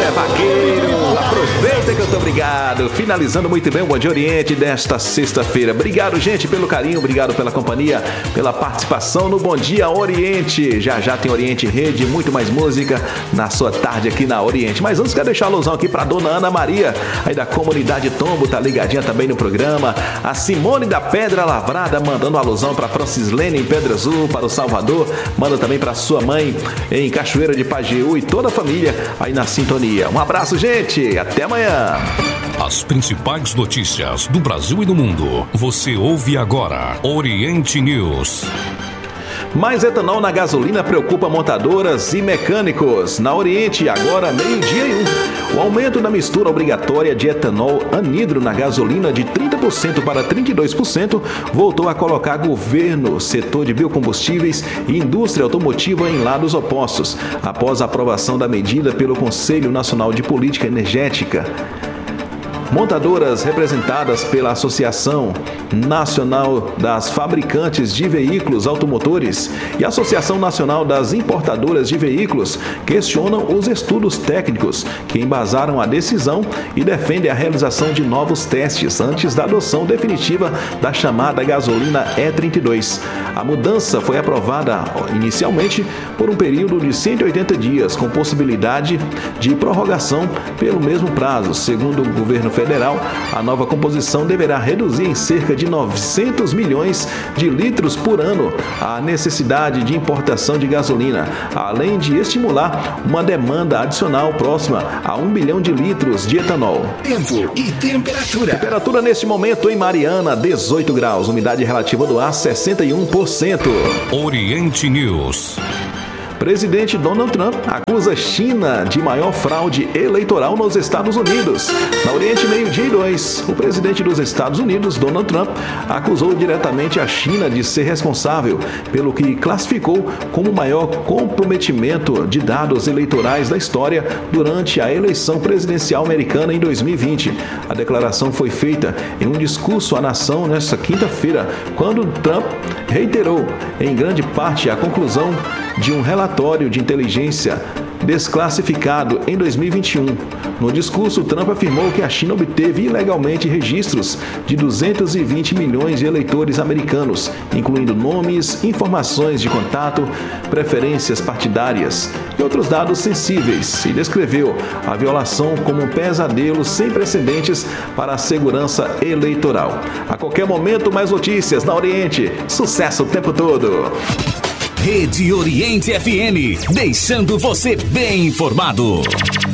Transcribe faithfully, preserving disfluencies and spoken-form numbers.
é vaqueiro. Aproveita que eu tô obrigado. Finalizando muito bem o Bom Dia Oriente desta sexta-feira. Obrigado, gente, pelo carinho, obrigado pela companhia, pela participação no Bom Dia Oriente. Já já tem Oriente Rede, muito mais música na sua tarde aqui na Oriente. Mas antes, quero deixar a alusão aqui pra dona Ana Maria, aí da comunidade Tombo, tá ligadinha também no programa. A Simone da Pedra Lavrada, mandando alusão pra Francislene em Pedra Azul, para o Salvador. Manda também pra sua mãe em Cachoeira de Pajeú e toda a família aí na sintonia. Um abraço, gente. Até amanhã. As principais notícias do Brasil e do mundo. Você ouve agora Oriente News. Mais etanol na gasolina preocupa montadoras e mecânicos. Na Oriente, agora meio-dia e um. O aumento da mistura obrigatória de etanol anidro na gasolina de trinta por cento para trinta e dois por cento voltou a colocar governo, setor de biocombustíveis e indústria automotiva em lados opostos, após a aprovação da medida pelo Conselho Nacional de Política Energética. Montadoras representadas pela Associação Nacional das Fabricantes de Veículos Automotores e Associação Nacional das Importadoras de Veículos questionam os estudos técnicos que embasaram a decisão e defendem a realização de novos testes antes da adoção definitiva da chamada gasolina E trinta e dois. A mudança foi aprovada inicialmente por um período de cento e oitenta dias, com possibilidade de prorrogação pelo mesmo prazo. Segundo o governo federal, Federal, a nova composição deverá reduzir em cerca de novecentos milhões de litros por ano a necessidade de importação de gasolina, além de estimular uma demanda adicional próxima a um bilhão de litros de etanol. Tempo e temperatura. Temperatura neste momento em Mariana, dezoito graus, umidade relativa do ar sessenta e um por cento. Oriente News. Presidente Donald Trump acusa China de maior fraude eleitoral nos Estados Unidos. Na Oriente, meio-dia e dois, o presidente dos Estados Unidos, Donald Trump, acusou diretamente a China de ser responsável pelo que classificou como o maior comprometimento de dados eleitorais da história durante a eleição presidencial americana em dois mil e vinte. A declaração foi feita em um discurso à nação nesta quinta-feira, quando Trump reiterou, em grande parte, a conclusão de um relatório de inteligência desclassificado em dois mil e vinte e um. No discurso, Trump afirmou que a China obteve ilegalmente registros de duzentos e vinte milhões de eleitores americanos, incluindo nomes, informações de contato, preferências partidárias e outros dados sensíveis, e descreveu a violação como um pesadelo sem precedentes para a segurança eleitoral. A qualquer momento, mais notícias na Oriente. Sucesso o tempo todo! Rede Oriente F M, deixando você bem informado.